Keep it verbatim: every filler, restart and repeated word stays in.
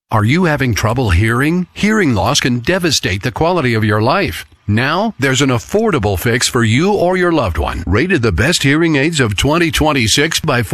Are you having trouble hearing? Hearing loss can devastate the quality of your life. Now, there's an affordable fix for you or your loved one. Rated the best hearing aids of twenty twenty-six by